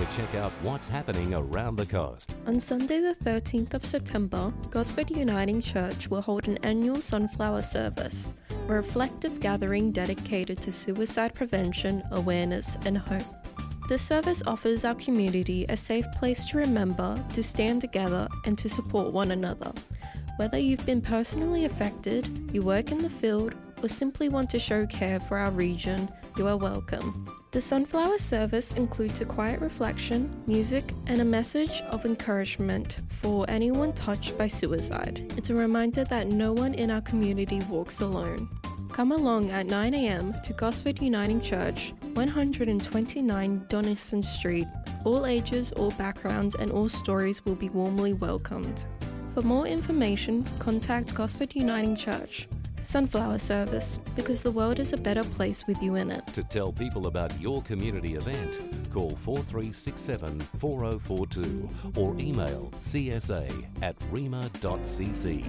to check out what's happening around the coast. On Sunday the 13th of September, Gosford Uniting Church will hold an annual sunflower service, a reflective gathering dedicated to suicide prevention, awareness and hope. This service offers our community a safe place to remember, to stand together and to support one another. Whether you've been personally affected, you work in the field, or simply want to show care for our region, you are welcome. The Sunflower service includes a quiet reflection, music, and a message of encouragement for anyone touched by suicide. It's a reminder that no one in our community walks alone. Come along at 9 a.m. to Gosford Uniting Church, 129 Donniston Street. All ages, all backgrounds, and all stories will be warmly welcomed. For more information, contact Gosford Uniting Church. Sunflower service, because the world is a better place with you in it. To tell people about your community event, call 4367 4042 or email csa@rema.cc.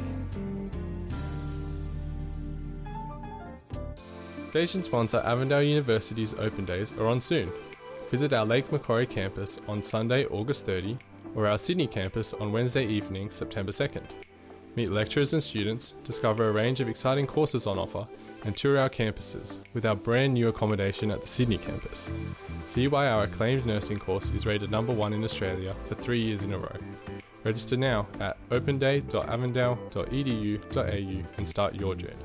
Station sponsor Avondale University's Open Days are on soon. Visit our Lake Macquarie campus on Sunday, August 30, or our Sydney campus on Wednesday evening, September 2nd. Meet lecturers and students, discover a range of exciting courses on offer, and tour our campuses with our brand new accommodation at the Sydney campus. See why our acclaimed nursing course is rated #1 in Australia for 3 years in a row. Register now at openday.avondale.edu.au and start your journey.